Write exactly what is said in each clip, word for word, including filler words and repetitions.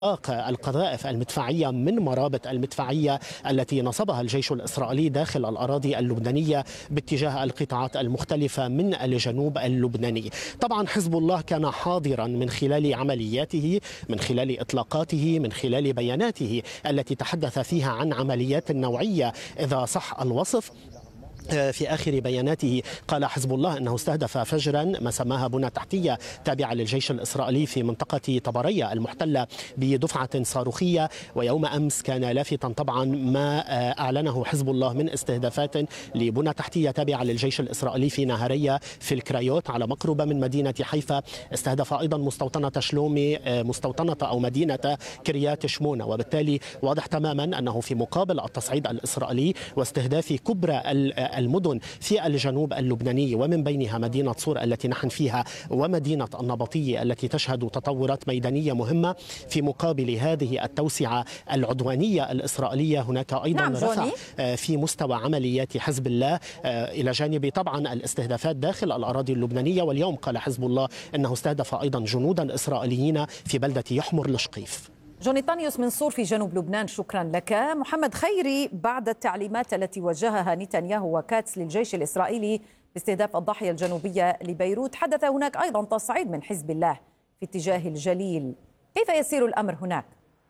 القذائف المدفعية من مرابط المدفعية التي نصبها الجيش الإسرائيلي داخل الأراضي اللبنانية باتجاه القطاعات المختلفة من الجنوب اللبناني. طبعا حزب الله كان حاضرا من خلال عملياته، من خلال إطلاقاته، من خلال بياناته التي تحدث فيها عن عمليات نوعية إذا صح الوصف. في آخر بياناته قال حزب الله أنه استهدف فجرا ما سماها بنى تحتية تابعة للجيش الإسرائيلي في منطقة طبرية المحتلة بدفعة صاروخية. ويوم أمس كان لافتا طبعا ما أعلنه حزب الله من استهدافات لبنى تحتية تابعة للجيش الإسرائيلي في نهارية في الكرايوت على مقربة من مدينة حيفا. استهدف أيضا مستوطنة شلومي، مستوطنة أو مدينة كريات شمونة. وبالتالي واضح تماما أنه في مقابل التصعيد الإسرائيلي واستهداف كبرى المدن في الجنوب اللبناني ومن بينها مدينة صور التي نحن فيها ومدينة النبطية التي تشهد تطورات ميدانية مهمة، في مقابل هذه التوسعة العدوانية الإسرائيلية هناك أيضا نعم رفع في مستوى عمليات حزب الله إلى جانب طبعا الاستهدافات داخل الأراضي اللبنانية. واليوم قال حزب الله أنه استهدف أيضا جنودا إسرائيليين في بلدة يحمر لشقيف. جوني طانيوس من صور في جنوب لبنان، شكرا لك. محمد خيري، بعد التعليمات التي وجهها نتنياهو وكاتس للجيش الإسرائيلي باستهداف الضاحية الجنوبية لبيروت، حدث هناك أيضا تصعيد من حزب الله في اتجاه الجليل، كيف يسير الأمر هناك؟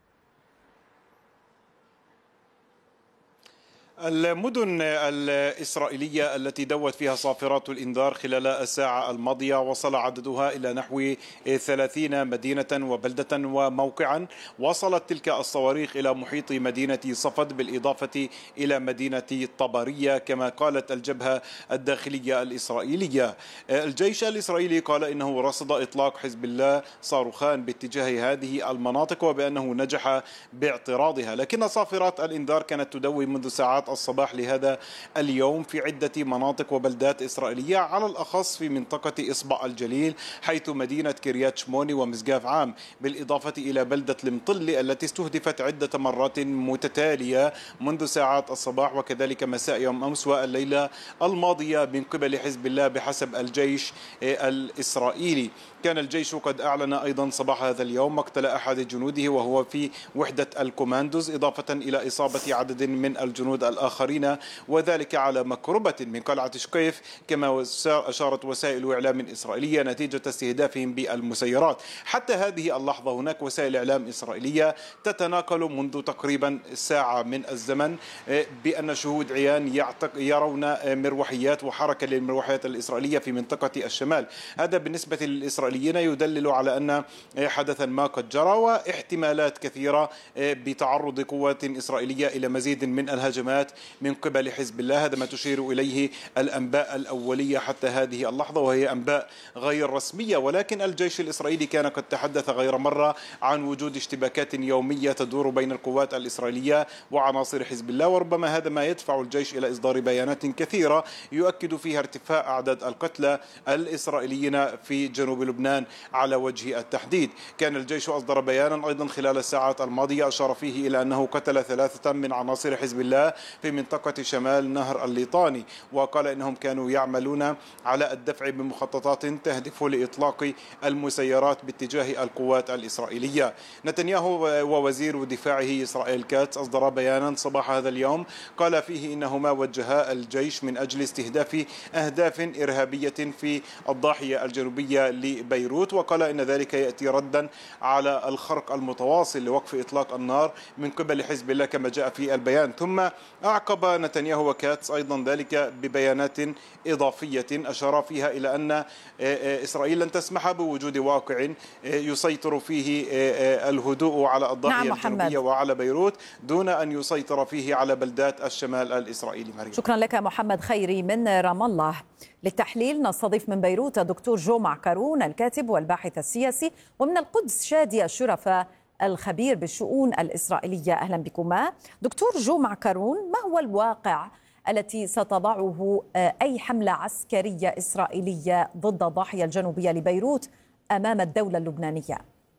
المدن الإسرائيلية التي دوت فيها صافرات الإنذار خلال الساعة الماضية وصل عددها إلى نحو ثلاثين مدينة وبلدة وموقعا. وصلت تلك الصواريخ إلى محيط مدينة صفد بالإضافة إلى مدينة طبرية كما قالت الجبهة الداخلية الإسرائيلية. الجيش الإسرائيلي قال إنه رصد إطلاق حزب الله صاروخان باتجاه هذه المناطق وبأنه نجح باعتراضها، لكن صافرات الإنذار كانت تدوي منذ ساعات الصباح لهذا اليوم في عدة مناطق وبلدات إسرائيلية، على الأخص في منطقة إصبع الجليل حيث مدينة كريات شموني ومسقاف عام، بالإضافة إلى بلدة المطلة التي استهدفت عدة مرات متتالية منذ ساعات الصباح وكذلك مساء يوم أمس والليلة الماضية من قبل حزب الله بحسب الجيش الإسرائيلي. كان الجيش قد أعلن أيضا صباح هذا اليوم مقتل أحد جنوده وهو في وحدة الكوماندوز، إضافة إلى إصابة عدد من الجنود الآخرين وذلك على مقربة من قلعة شقيف كما أشارت وسائل إعلام إسرائيلية نتيجة استهدافهم بالمسيرات. حتى هذه اللحظة هناك وسائل إعلام إسرائيلية تتناقل منذ تقريبا ساعة من الزمن بأن شهود عيان يرون مروحيات وحركة للمروحيات الإسرائيلية في منطقة الشمال. هذا بالنسبة للإسرائيليين يدلل على أن حدثا ما قد جرى واحتمالات كثيرة بتعرض قوات إسرائيلية إلى مزيد من الهجمات من قبل حزب الله. هذا ما تشير إليه الأنباء الأولية حتى هذه اللحظة وهي أنباء غير رسمية، ولكن الجيش الإسرائيلي كان قد تحدث غير مرة عن وجود اشتباكات يومية تدور بين القوات الإسرائيلية وعناصر حزب الله، وربما هذا ما يدفع الجيش إلى إصدار بيانات كثيرة يؤكد فيها ارتفاع أعداد القتلى الإسرائيليين في جنوب لبنان على وجه التحديد. كان الجيش أصدر بيانا أيضا خلال الساعات الماضية أشار فيه إلى أنه قتل ثلاثة من عناصر حزب الله في منطقة شمال نهر الليطاني، وقال إنهم كانوا يعملون على الدفع بمخططات تهدف لإطلاق المسيرات باتجاه القوات الإسرائيلية. نتنياهو ووزير دفاعه إسرائيل كاتس أصدر بيانا صباح هذا اليوم قال فيه إنهما وجها الجيش من أجل استهداف أهداف إرهابية في الضاحية الجنوبية لبيروت، وقال إن ذلك يأتي ردا على الخرق المتواصل لوقف إطلاق النار من قبل حزب الله كما جاء في البيان. ثم أعقب نتنياهو وكاتس أيضا ذلك ببيانات إضافية أشار فيها إلى أن إسرائيل لن تسمح بوجود واقع يسيطر فيه الهدوء على الضاحية نعم الجنوبية وعلى بيروت دون أن يسيطر فيه على بلدات الشمال الإسرائيلي. مريم. شكرا لك محمد خيري من رام الله. للتحليل نستضيف من بيروت الدكتور جو معكرون الكاتب والباحث السياسي، ومن القدس شادي الشرفة الخبير بالشؤون الإسرائيلية. أهلا بكما. دكتور جو معكرون، ما هو الواقع التي ستضعه أي حملة عسكرية إسرائيلية ضد الضاحية الجنوبية لبيروت أمام الدولة اللبنانية؟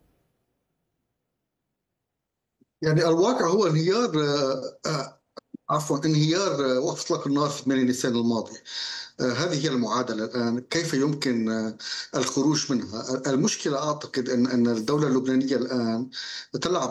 يعني الواقع هو انهيار عفوا انهيار وقف اطلاق النار في ثمانية نيسان الماضي. هذه هي المعادلة الآن، كيف يمكن الخروج منها؟ المشكلة أعتقد أن أن الدولة اللبنانية الآن تلعب